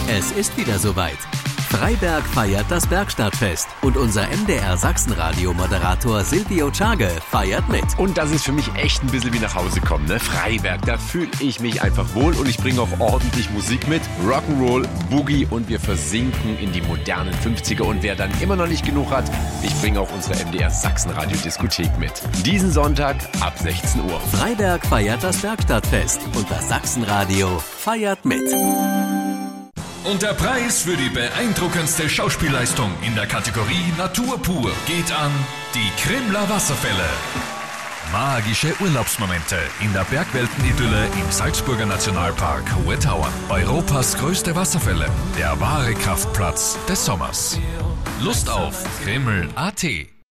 Es ist wieder soweit. Freiberg feiert das Bergstadtfest und unser MDR Sachsenradio-Moderator Silvio Czage feiert mit. Und das ist für mich echt ein bisschen wie nach Hause kommen, ne? Freiberg, da fühle ich mich einfach wohl und ich bringe auch ordentlich Musik mit. Rock'n'Roll, Boogie und wir versinken in die modernen 50er. Und wer dann immer noch nicht genug hat, ich bringe auch unsere MDR Sachsenradio-Diskothek mit. Diesen Sonntag ab 16 Uhr. Freiberg feiert das Bergstadtfest und das Sachsenradio feiert mit. Und der Preis für die beeindruckendste Schauspielleistung in der Kategorie Natur pur geht an die Krimler Wasserfälle. Magische Urlaubsmomente in der Bergweltenidylle im Salzburger Nationalpark Hohe Tauern. Europas größte Wasserfälle, der wahre Kraftplatz des Sommers. Lust auf Krimml.at.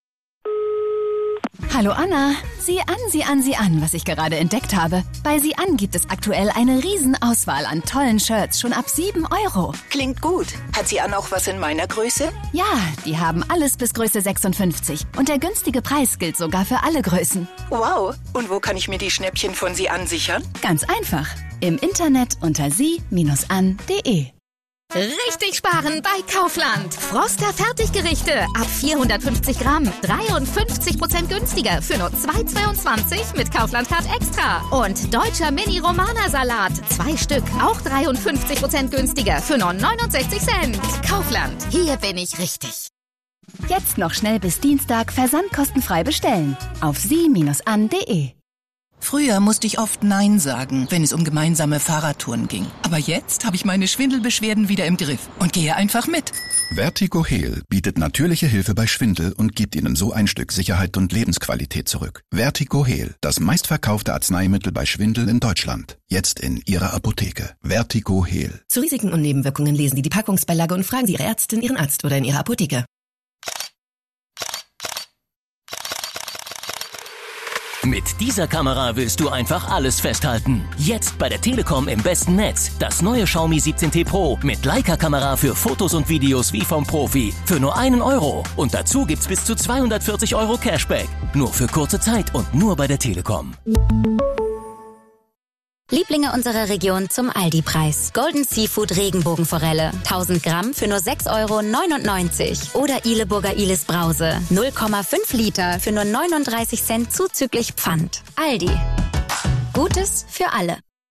Hallo Anna, sieh an, was ich gerade entdeckt habe. Bei Sieh an gibt es aktuell eine Riesenauswahl an tollen Shirts, schon ab 7 €. Klingt gut. Hat Sieh an auch was in meiner Größe? Ja, die haben alles bis Größe 56. Und der günstige Preis gilt sogar für alle Größen. Wow. Und wo kann ich mir die Schnäppchen von Sieh an sichern? Ganz einfach. Im Internet unter sie-an.de. Richtig sparen bei Kaufland. Froster Fertiggerichte ab 450 Gramm. 53% günstiger für nur 2,22 mit Kaufland-Card Extra. Und deutscher Mini-Romana-Salat. 2 Stück, auch 53% günstiger für nur 69 Cent. Kaufland, hier bin ich richtig. Jetzt noch schnell bis Dienstag versandkostenfrei bestellen. Auf sie-an.de. Früher musste ich oft Nein sagen, wenn es um gemeinsame Fahrradtouren ging. Aber jetzt habe ich meine Schwindelbeschwerden wieder im Griff und gehe einfach mit. Vertigo Heal bietet natürliche Hilfe bei Schwindel und gibt Ihnen so ein Stück Sicherheit und Lebensqualität zurück. Vertigo Heal, das meistverkaufte Arzneimittel bei Schwindel in Deutschland. Jetzt in Ihrer Apotheke. Vertigo Heal. Zu Risiken und Nebenwirkungen lesen Sie die Packungsbeilage und fragen Sie Ihre Ärztin, Ihren Arzt oder in Ihrer Apotheke. Mit dieser Kamera willst du einfach alles festhalten. Jetzt bei der Telekom im besten Netz. Das neue Xiaomi 17T Pro mit Leica-Kamera für Fotos und Videos wie vom Profi. Für nur 1 €. Und dazu gibt's bis zu 240 € Cashback. Nur für kurze Zeit und nur bei der Telekom. Lieblinge unserer Region zum Aldi-Preis. Golden Seafood Regenbogenforelle. 1000 Gramm für nur 6,99 €. Oder Ihleburger Ilis Brause. 0,5 Liter für nur 39 Cent zuzüglich Pfand. Aldi. Gutes für alle.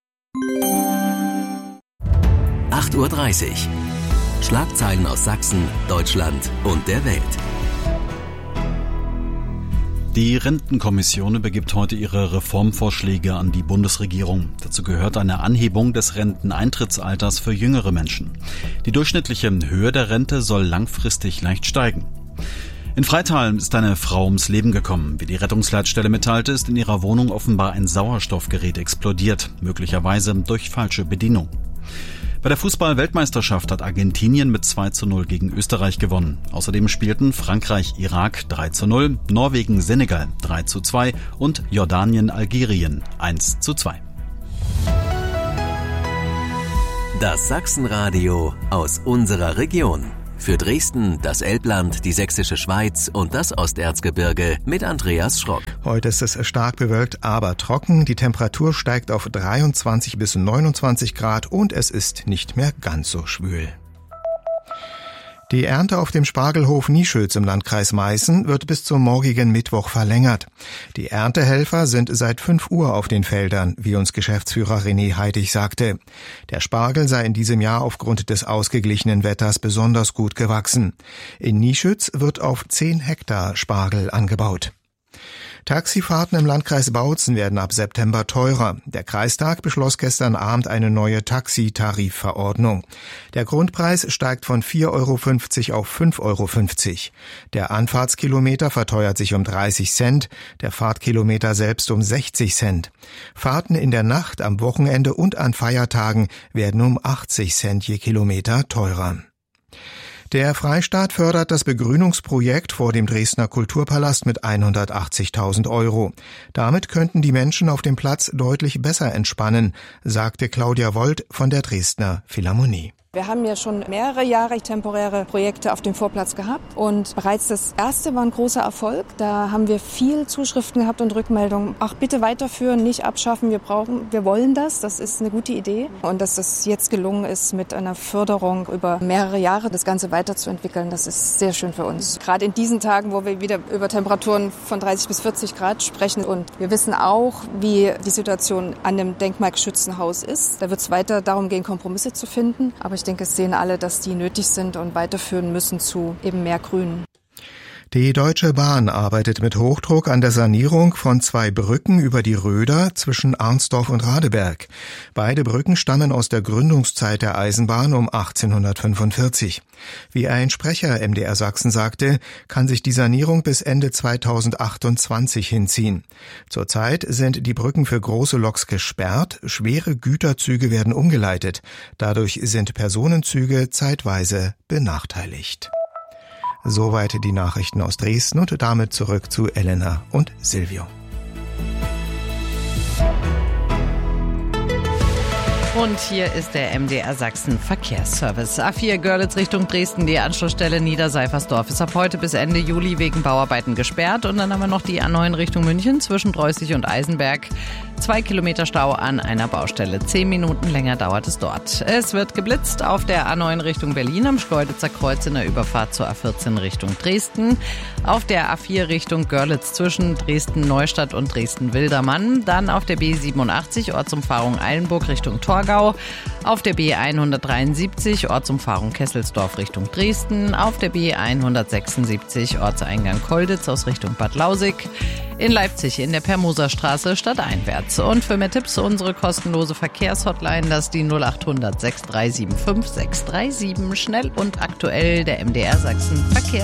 8:30 Uhr. Schlagzeilen aus Sachsen, Deutschland und der Welt. Die Rentenkommission übergibt heute ihre Reformvorschläge an die Bundesregierung. Dazu gehört eine Anhebung des Renteneintrittsalters für jüngere Menschen. Die durchschnittliche Höhe der Rente soll langfristig leicht steigen. In Freital ist eine Frau ums Leben gekommen. Wie die Rettungsleitstelle mitteilte, ist in ihrer Wohnung offenbar ein Sauerstoffgerät explodiert, möglicherweise durch falsche Bedienung. Bei der Fußball-Weltmeisterschaft hat Argentinien mit 2:0 gegen Österreich gewonnen. Außerdem spielten Frankreich-Irak 3:0, Norwegen-Senegal 3:2 und Jordanien-Algerien 1:2. Das Sachsenradio aus unserer Region. Für Dresden, das Elbland, die Sächsische Schweiz und das Osterzgebirge mit Andreas Schrock. Heute ist es stark bewölkt, aber trocken. Die Temperatur steigt auf 23 bis 29 Grad und es ist nicht mehr ganz so schwül. Die Ernte auf dem Spargelhof Nieschütz im Landkreis Meißen wird bis zum morgigen Mittwoch verlängert. Die Erntehelfer sind seit 5 Uhr auf den Feldern, wie uns Geschäftsführer René Heidig sagte. Der Spargel sei in diesem Jahr aufgrund des ausgeglichenen Wetters besonders gut gewachsen. In Nieschütz wird auf 10 Hektar Spargel angebaut. Taxifahrten im Landkreis Bautzen werden ab September teurer. Der Kreistag beschloss gestern Abend eine neue Taxitarifverordnung. Der Grundpreis steigt von 4,50 € auf 5,50 €. Der Anfahrtskilometer verteuert sich um 30 Cent, der Fahrtkilometer selbst um 60 Cent. Fahrten in der Nacht, am Wochenende und an Feiertagen werden um 80 Cent je Kilometer teurer. Der Freistaat fördert das Begrünungsprojekt vor dem Dresdner Kulturpalast mit 180.000 €. Damit könnten die Menschen auf dem Platz deutlich besser entspannen, sagte Claudia Wold von der Dresdner Philharmonie. Wir haben ja schon mehrere Jahre temporäre Projekte auf dem Vorplatz gehabt und bereits das erste war ein großer Erfolg. Da haben wir viel Zuschriften gehabt und Rückmeldungen. Ach, bitte weiterführen, nicht abschaffen, wir wollen das ist eine gute Idee. Und dass das jetzt gelungen ist, mit einer Förderung über mehrere Jahre das Ganze weiterzuentwickeln, das ist sehr schön für uns. Gerade in diesen Tagen, wo wir wieder über Temperaturen von 30 bis 40 Grad sprechen und wir wissen auch, wie die Situation an dem denkmalgeschützten Haus ist. Da wird es weiter darum gehen, Kompromisse zu finden. Aber ich denke, es sehen alle, dass die nötig sind und weiterführen müssen zu eben mehr Grün. Die Deutsche Bahn arbeitet mit Hochdruck an der Sanierung von 2 Brücken über die Röder zwischen Arnsdorf und Radeberg. Beide Brücken stammen aus der Gründungszeit der Eisenbahn um 1845. Wie ein Sprecher MDR Sachsen sagte, kann sich die Sanierung bis Ende 2028 hinziehen. Zurzeit sind die Brücken für große Loks gesperrt, schwere Güterzüge werden umgeleitet. Dadurch sind Personenzüge zeitweise benachteiligt. Soweit die Nachrichten aus Dresden und damit zurück zu Elena und Silvio. Und hier ist der MDR Sachsen Verkehrsservice. A4 Görlitz Richtung Dresden, die Anschlussstelle Niederseifersdorf ist ab heute bis Ende Juli wegen Bauarbeiten gesperrt. Und dann haben wir noch die A9 Richtung München zwischen Dreußig und Eisenberg. 2 Kilometer Stau an einer Baustelle. 10 Minuten länger dauert es dort. Es wird geblitzt auf der A9 Richtung Berlin am Schkeuditzer Kreuz in der Überfahrt zur A14 Richtung Dresden. Auf der A4 Richtung Görlitz zwischen Dresden-Neustadt und Dresden-Wildermann. Dann auf der B87 Ortsumfahrung Eilenburg Richtung Torgau. Auf der B173 Ortsumfahrung Kesselsdorf Richtung Dresden. Auf der B176 Ortseingang Kolditz aus Richtung Bad Lausig. In Leipzig in der Permoserstraße stadteinwärts. Und für mehr Tipps unsere kostenlose Verkehrshotline, das ist die 0800 6375 637. Schnell und aktuell der MDR Sachsen Verkehr.